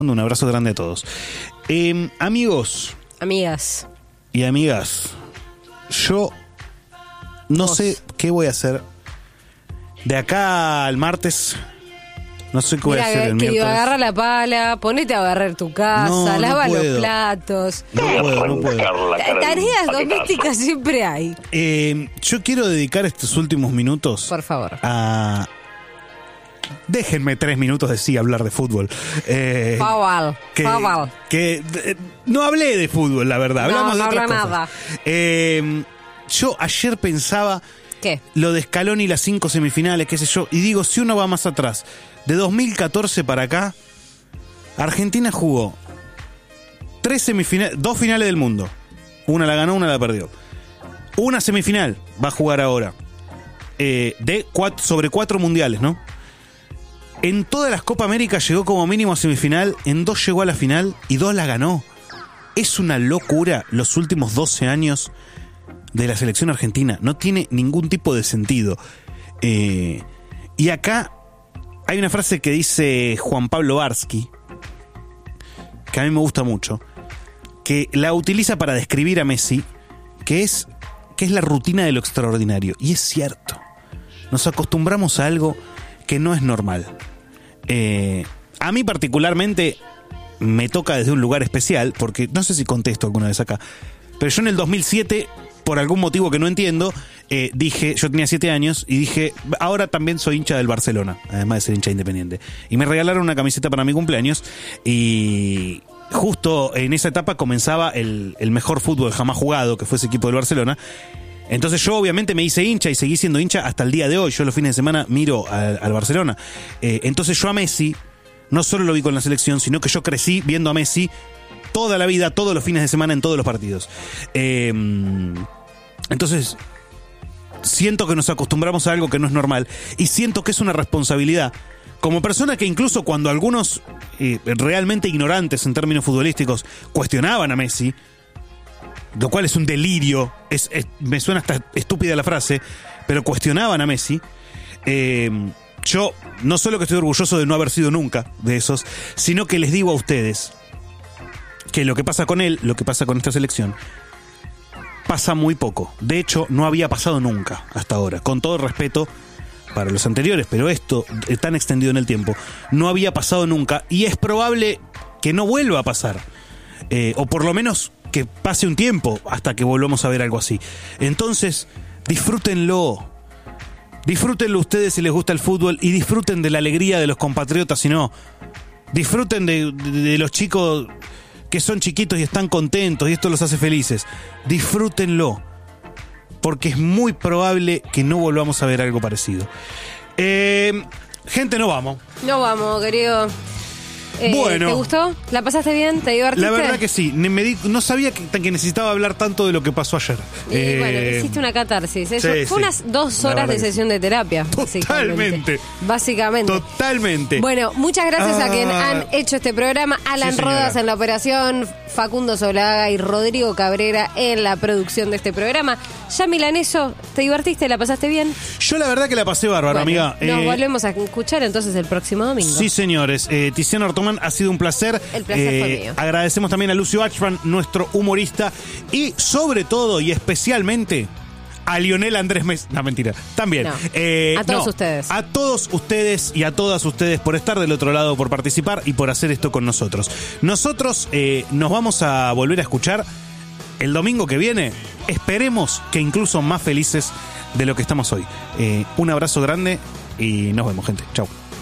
Un abrazo grande a todos. Amigos. Amigas. Y amigas. Yo no sé qué voy a hacer de acá al martes. No sé qué voy a hacer el miércoles. Agarra la pala, ponete a barrer tu casa, lava los platos. No puedo. Tareas domésticas siempre hay. Yo quiero dedicar estos últimos minutos, por favor, a... Déjenme 3 minutos de sí hablar de fútbol. Fútbol. No hablé de fútbol, la verdad. Hablamos de otras cosas. Nada. Yo ayer pensaba... ¿Qué? Lo de Scaloni y las 5 semifinales, qué sé yo. Y digo, si uno va más atrás, de 2014 para acá, Argentina jugó 2 finales del mundo. Una la ganó, una la perdió. Una semifinal va a jugar ahora. Sobre 4 mundiales, ¿no? En todas las Copa América llegó como mínimo a semifinal, en 2 llegó a la final y 2 la ganó. Es una locura los últimos 12 años de la selección argentina. No tiene ningún tipo de sentido. Y acá hay una frase que dice Juan Pablo Varsky, que a mí me gusta mucho, que la utiliza para describir a Messi, que es la rutina de lo extraordinario. Y es cierto. Nos acostumbramos a algo que no es normal. A mí particularmente me toca desde un lugar especial, porque no sé si contesto alguna vez acá, pero yo en el 2007, por algún motivo que no entiendo, dije, yo tenía 7 años y dije, ahora también soy hincha del Barcelona, además de ser hincha independiente. Y me regalaron una camiseta para mi cumpleaños y justo en esa etapa comenzaba el mejor fútbol jamás jugado, que fue ese equipo del Barcelona. Entonces yo obviamente me hice hincha y seguí siendo hincha hasta el día de hoy. Yo los fines de semana miro al Barcelona. Entonces yo a Messi no solo lo vi con la selección, sino que yo crecí viendo a Messi toda la vida, todos los fines de semana, en todos los partidos. Entonces siento que nos acostumbramos a algo que no es normal y siento que es una responsabilidad como persona que incluso cuando algunos realmente ignorantes en términos futbolísticos cuestionaban a Messi, lo cual es un delirio, me suena hasta estúpida la frase, pero cuestionaban a Messi. Yo no solo que estoy orgulloso de no haber sido nunca de esos, sino que les digo a ustedes que lo que pasa con él, lo que pasa con esta selección, pasa muy poco. De hecho, no había pasado nunca hasta ahora. Con todo respeto para los anteriores, pero esto, tan extendido en el tiempo, no había pasado nunca y es probable que no vuelva a pasar. O por lo menos que pase un tiempo hasta que volvamos a ver algo así. Entonces, disfrútenlo. Disfrútenlo ustedes si les gusta el fútbol y disfruten de la alegría de los compatriotas, si no. Disfruten de los chicos que son chiquitos y están contentos y esto los hace felices. Disfrútenlo, porque es muy probable que no volvamos a ver algo parecido. Gente, no vamos. No vamos, querido. Bueno, ¿te gustó? ¿La pasaste bien? ¿Te divertiste? La verdad que sí. No sabía que necesitaba hablar tanto de lo que pasó ayer. Y bueno, hiciste una catarsis. Fue unas 2 horas de sesión de terapia. Totalmente. Básicamente. Totalmente. Bueno, muchas gracias a quienes han hecho este programa. Alan Rodas en la operación, Facundo Solaga y Rodrigo Cabrera en la producción de este programa. Ya Milaneso, ¿te divertiste? ¿La pasaste bien? Yo la verdad que la pasé bárbaro, amiga. Nos volvemos a escuchar entonces el próximo domingo. Sí, señores. Tiziano Ortomán, ha sido un placer. El placer fue mío. Agradecemos también a Lucio Achman, nuestro humorista, y sobre todo y especialmente a Lionel Andrés Messi. No, mentira. También. No. A todos ustedes. A todos ustedes y a todas ustedes por estar del otro lado, por participar y por hacer esto con nosotros. Nosotros nos vamos a volver a escuchar el domingo que viene. Esperemos que incluso más felices de lo que estamos hoy. Un abrazo grande y nos vemos, gente. Chau.